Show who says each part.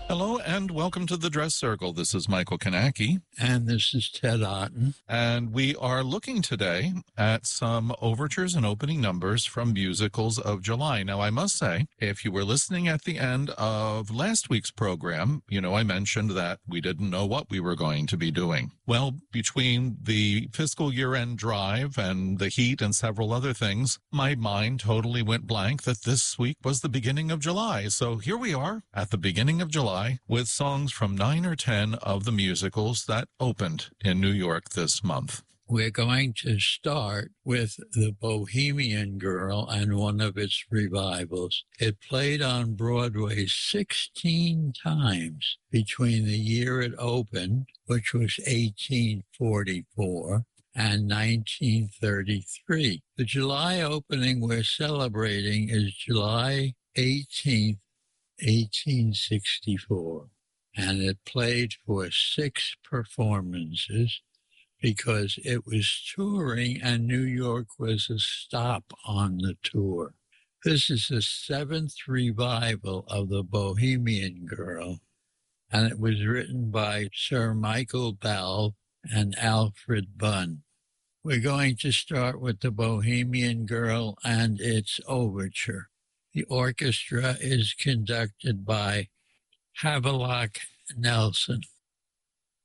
Speaker 1: Hello and welcome to the Dress Circle. This is Michael Kanaki.
Speaker 2: And this is Ted Otten.
Speaker 1: And we are looking today at some overtures and opening numbers from musicals of July. Now, I must say, if you were listening at the end of last week's program, I mentioned that we didn't know what we were going to be doing. Well, between the fiscal year-end drive and the heat and several other things, my mind totally went blank that this week was the beginning of July. So here we are at the beginning of July with songs from 9 or 10 of the musicals that opened in New York this month.
Speaker 2: We're going to start with The Bohemian Girl and one of its revivals. It played on Broadway 16 times between the year it opened, which was 1844, and 1933. The July opening we're celebrating is July 18th, 1864, and it played for 6 performances because it was touring and New York was a stop on the tour. This is the 7th revival of The Bohemian Girl, and it was written by Sir Michael Bell and Alfred Bunn. We're going to start with The Bohemian Girl and its overture. The orchestra is conducted by Havelock Nelson.